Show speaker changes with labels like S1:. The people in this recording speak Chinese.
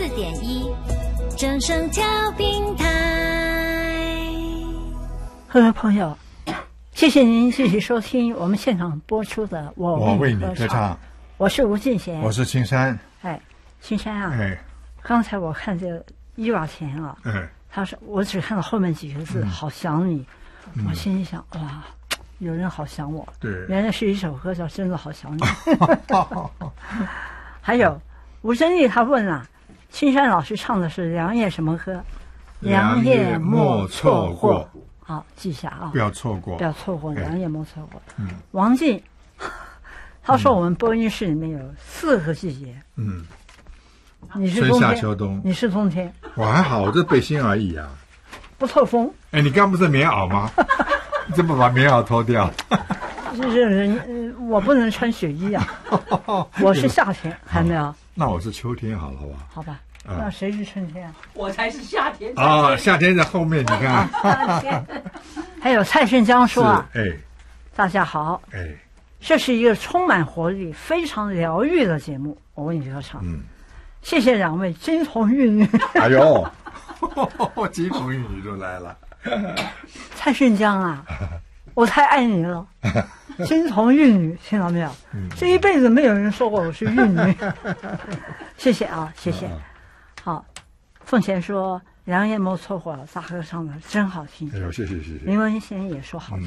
S1: 94.1正声调频台。
S2: 各位朋友，谢谢您继续收听我们现场播出的我为你歌唱。我是吴敬贤，
S3: 我是青山。
S2: 哎，青山啊，
S3: 哎，
S2: 刚才我看这个伊娃田啊，他说我只看到后面几个字，好想你。我心里想，哇，有人好想我。
S3: 对，
S2: 原来是一首歌叫《真的好想你》。还有吴珍丽，他问啊，青山老师唱的是良夜什么歌？
S3: 良夜莫错过。
S2: 好，记下啊，
S3: 不要错过，
S2: 不要错过，良夜莫错过。王静，他说我们播音室里面有4个季节。你是冬天，
S3: 春夏秋冬，
S2: 你是冬天。
S3: 我还好，我这背心而已啊，
S2: 不透风。
S3: 哎，你刚不是棉袄吗？你怎么把棉袄脱掉？
S2: 我不能穿雪衣啊，我是夏天，还没有。
S3: 那我是秋天，好了，好吧？
S2: 好吧，那谁是春天啊？
S4: 我才是夏天
S3: 啊！夏天在后面，你看。
S2: 还有蔡顺江说啊，大家好，这是一个充满活力、非常疗愈的节目。我为你歌唱，谢谢两位金童玉女。
S3: 哎呦，金童玉女就来了。
S2: 蔡顺江啊，我太爱你了。金童玉女，听到没有？这一辈子没有人说过我是玉女。谢谢啊，谢谢。好，凤贤说良夜莫错过，大哥唱的真好听。
S3: 哎呦，谢谢。
S2: 林文贤也说好听。